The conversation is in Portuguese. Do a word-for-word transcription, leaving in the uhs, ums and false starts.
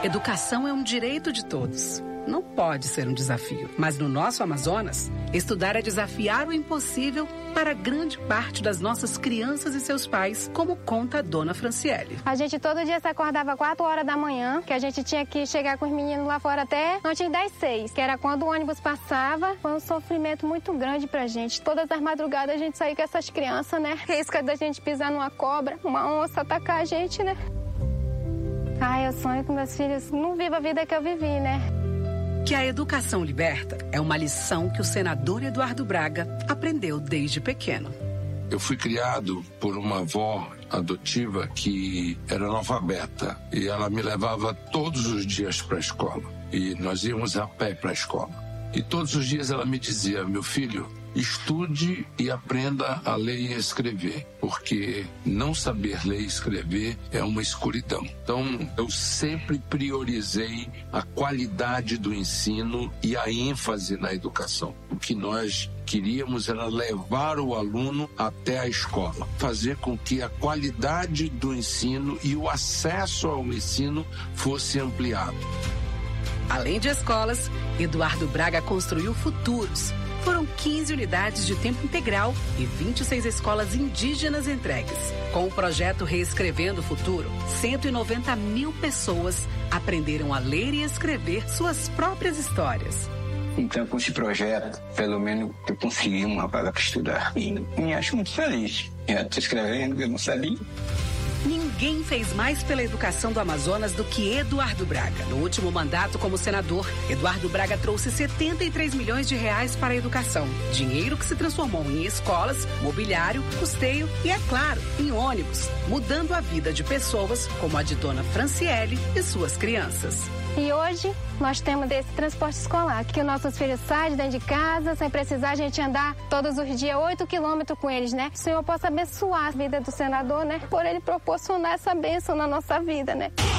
Educação é um direito de todos. Não pode ser um desafio. Mas no nosso Amazonas, estudar é desafiar o impossível para grande parte das nossas crianças e seus pais, como conta a dona Franciele. A gente todo dia se acordava quatro horas da manhã, que a gente tinha que chegar com os meninos lá fora até antes das seis, que era quando o ônibus passava. Foi um sofrimento muito grande pra gente. Todas as madrugadas a gente saía com essas crianças, né? Risca da gente pisar numa cobra, uma onça atacar a gente, né? Ai, eu sonho que meus filhos não vivam a vida que eu vivi, né? Que a educação liberta é uma lição que o senador Eduardo Braga aprendeu desde pequeno. Eu fui criado por uma avó adotiva que era analfabeta e ela me levava todos os dias para a escola. E nós íamos a pé para a escola. E todos os dias ela me dizia: meu filho, estude e aprenda a ler e escrever, porque não saber ler e escrever é uma escuridão. Então, eu sempre priorizei a qualidade do ensino e a ênfase na educação. O que nós queríamos era levar o aluno até a escola, fazer com que a qualidade do ensino e o acesso ao ensino fosse ampliado. Além de escolas, Eduardo Braga construiu futuros. Foram quinze unidades de tempo integral e vinte e seis escolas indígenas entregues. Com o projeto Reescrevendo o Futuro, cento e noventa mil pessoas aprenderam a ler e escrever suas próprias histórias. Então, com esse projeto, pelo menos eu consegui uma vaga para estudar. E me acho muito feliz. Eu estou escrevendo, eu não sabia. Ninguém fez mais pela educação do Amazonas do que Eduardo Braga. No último mandato como senador, Eduardo Braga trouxe setenta e três milhões de reais para a educação. Dinheiro que se transformou em escolas, mobiliário, custeio e, é claro, em ônibus, mudando a vida de pessoas como a de dona Franciele e suas crianças. E hoje nós temos esse transporte escolar, que os nossos filhos saem de dentro de casa, sem precisar a gente andar todos os dias oito quilômetros com eles, né? Que o Senhor possa abençoar a vida do senador, né? Por ele proporcionar essa bênção na nossa vida, né?